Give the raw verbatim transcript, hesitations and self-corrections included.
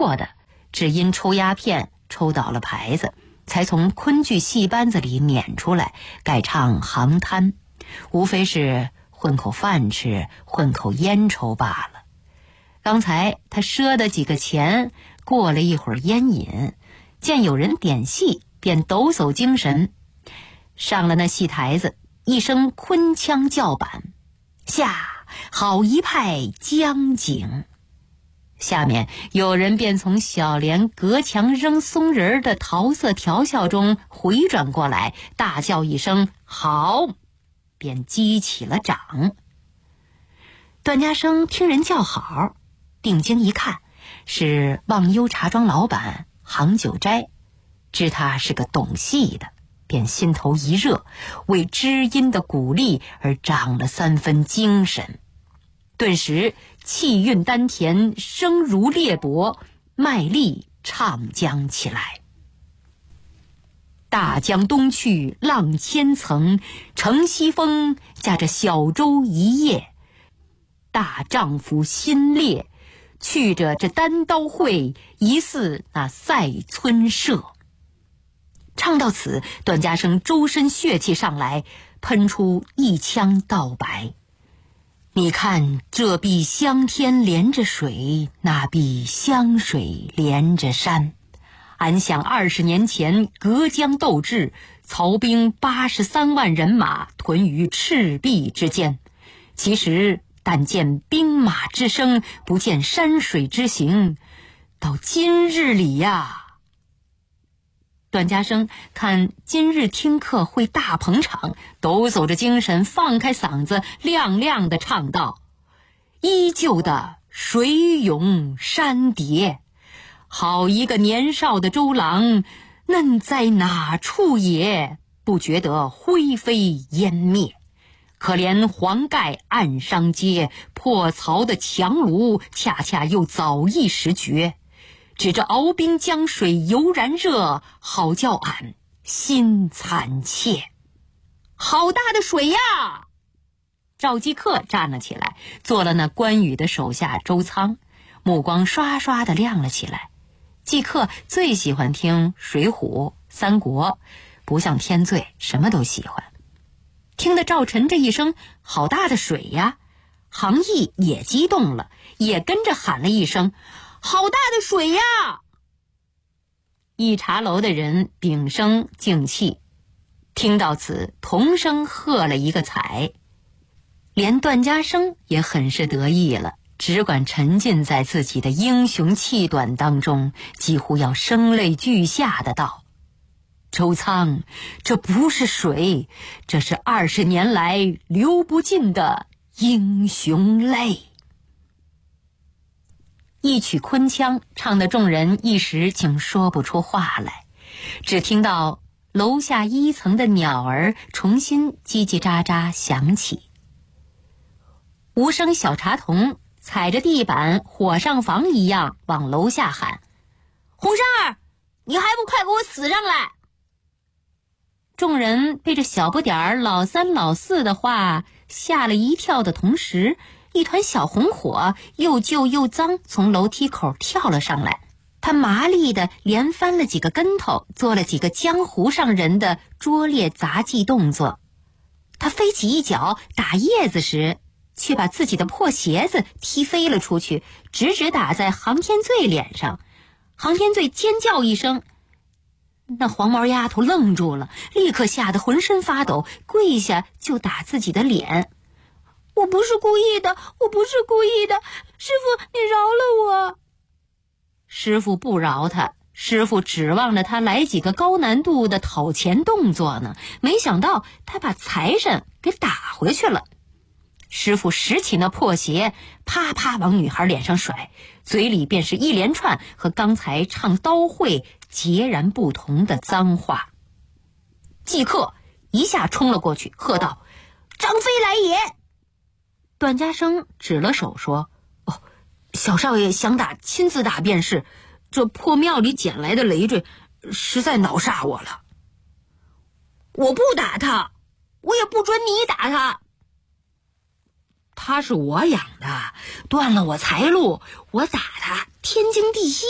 过的，只因抽鸦片抽倒了牌子，才从昆剧戏班子里撵出来，改唱行摊，无非是混口饭吃，混口烟抽罢了。刚才他赊的几个钱，过了一会儿烟瘾，见有人点戏，便抖擞精神，上了那戏台子，一声昆腔叫板，下好一派江景。下面有人便从小帘隔墙扔松仁的桃色调笑中回转过来，大叫一声好，便击起了掌。段家生听人叫好，定睛一看，是忘忧茶庄老板杭九斋，知他是个懂戏的，便心头一热，为知音的鼓励而长了三分精神，顿时气韵丹田，声如裂帛，卖力唱将起来。大江东去浪千层，乘西风驾着小舟一叶，大丈夫心烈，去着这单刀会，疑似那塞村社。唱到此，段家生周身血气上来，喷出一腔道白。你看这碧香天连着水，那碧香水连着山。俺想二十年前隔江斗智，曹兵八十三万人马屯于赤壁之间，其实但见兵马之声，不见山水之形。到今日里呀，段家生看今日听课会大捧场，抖擞着精神，放开嗓子，亮亮地唱道：依旧的水涌山叠，好一个年少的周郎，嫩在哪处也，不觉得灰飞烟灭。可怜黄盖暗伤街，破曹的强卢恰恰又早一时绝。指着熬冰江水油然热，好叫俺心惨切。好大的水呀！赵继克站了起来，做了那关羽的手下周仓，目光刷刷地亮了起来。继克最喜欢听水浒三国，不像天罪，什么都喜欢。听得赵晨这一声好大的水呀，杭义也激动了，也跟着喊了一声好大的水呀！一茶楼的人屏声静气，听到此同声喝了一个彩。连段家生也很是得意了，只管沉浸在自己的英雄气短当中，几乎要声泪俱下的道：周仓，这不是水，这是二十年来流不尽的英雄泪。一曲昆腔唱得众人一时竟说不出话来，只听到楼下一层的鸟儿重新叽叽喳喳响起。无声小茶童踩着地板火上房一样往楼下喊：红生儿，你还不快给我死上来！众人被这小不点儿老三老四的话吓了一跳的同时，一团小红火又旧又脏从楼梯口跳了上来，他麻利的连翻了几个跟头，做了几个江湖上人的拙劣杂技动作。他飞起一脚打叶子时，却把自己的破鞋子踢飞了出去，直直打在杭天醉脸上。杭天醉尖叫一声，那黄毛丫头愣住了，立刻吓得浑身发抖，跪下就打自己的脸。我不是故意的，我不是故意的，师父你饶了我。师父不饶他，师父指望着他来几个高难度的讨钱动作呢，没想到他把财神给打回去了。师父拾起那破鞋，啪啪往女孩脸上甩，嘴里便是一连串和刚才唱刀会截然不同的脏话。即刻一下冲了过去，喝道：张飞来也！段家生指了手说：哦，小少爷想打亲自打便是，这破庙里捡来的累赘实在恼煞我了。我不打他，我也不准你打他。他是我养的，断了我财路，我打他天经地义。